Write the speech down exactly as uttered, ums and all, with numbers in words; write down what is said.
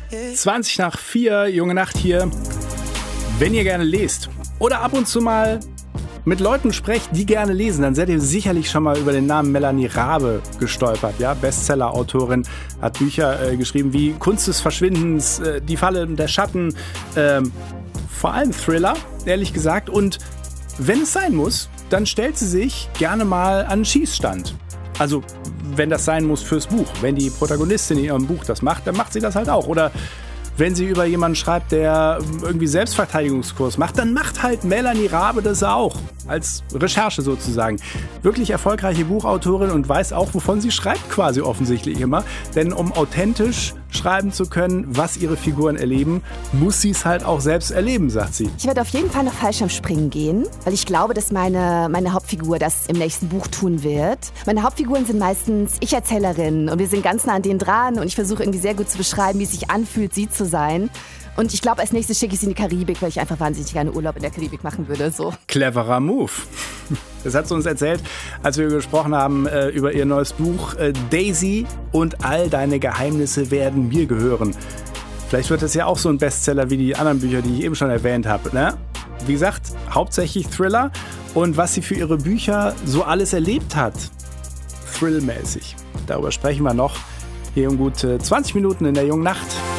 zwanzig nach vier, junge Nacht hier. Wenn ihr gerne lest oder ab und zu mal mit Leuten sprecht, die gerne lesen, dann seid ihr sicherlich schon mal über den Namen Melanie Rabe gestolpert. Ja? Bestseller-Autorin, hat Bücher äh, geschrieben wie Kunst des Verschwindens, äh, Die Falle der Schatten, ähm, vor allem Thriller, ehrlich gesagt. Und wenn es sein muss, dann stellt sie sich gerne mal an den Schießstand. Also, wenn das sein muss fürs Buch. Wenn die Protagonistin in ihrem Buch das macht, dann macht sie das halt auch. Oder wenn sie über jemanden schreibt, der irgendwie Selbstverteidigungskurs macht, dann macht halt Melanie Rabe das auch. Als Recherche sozusagen. Wirklich erfolgreiche Buchautorin und weiß auch, wovon sie schreibt quasi offensichtlich immer. Denn um authentisch schreiben zu können, was ihre Figuren erleben, muss sie es halt auch selbst erleben, sagt sie. Ich werde auf jeden Fall nach Fallschirmspringen gehen, weil ich glaube, dass meine, meine Hauptfigur das im nächsten Buch tun wird. Meine Hauptfiguren sind meistens Ich-Erzählerinnen und wir sind ganz nah an denen dran und ich versuche irgendwie sehr gut zu beschreiben, wie es sich anfühlt, sie zu sein. Und ich glaube, als nächstes schicke ich sie in die Karibik, weil ich einfach wahnsinnig gerne Urlaub in der Karibik machen würde. So. Cleverer Move. Das hat sie uns erzählt, als wir gesprochen haben äh, über ihr neues Buch äh, Daisy und all deine Geheimnisse werden mir gehören. Vielleicht wird es ja auch so ein Bestseller wie die anderen Bücher, die ich eben schon erwähnt habe. Ne? Wie gesagt, hauptsächlich Thriller und was sie für ihre Bücher so alles erlebt hat. Thrillmäßig. Darüber sprechen wir noch hier um gut zwanzig Minuten in der jungen Nacht.